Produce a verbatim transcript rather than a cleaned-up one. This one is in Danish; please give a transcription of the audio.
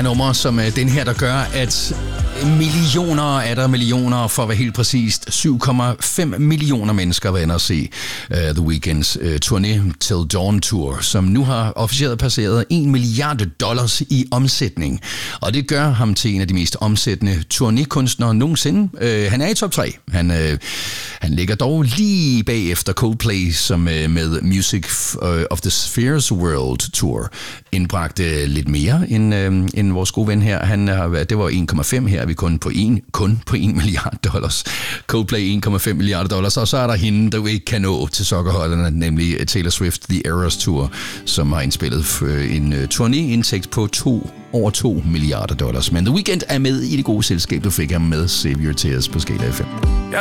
er numre som uh, den her, der gør, at millioner er der millioner, for at være helt præcist, syv komma fem millioner mennesker var inde at se uh, The Weeknds uh, turné Till Dawn Tour, som nu har officielt passeret en milliard dollars i omsætning. Og det gør ham til en af de mest omsættende turnékunstnere nogensinde. Uh, han er i top tre. Han, uh, han ligger dog lige bagefter Coldplay, som uh, med Music of the Spheres World Tour indbragte lidt mere end, uh, end vores gode ven her. Han har været, det var en komma fem, her er vi kun på en, kun på en milliard dollars. Coldplay en komma fem milliarder dollars, og så er der hende, der jo ikke kan nå til sokkerholderne, nemlig Taylor Swift The Eras Tour, som har indspillet en turnéindtægt på to, over to milliarder dollars. Men The Weeknd er med i det gode selskab, du fik ham med Save Your Tears på Skala F M. Jeg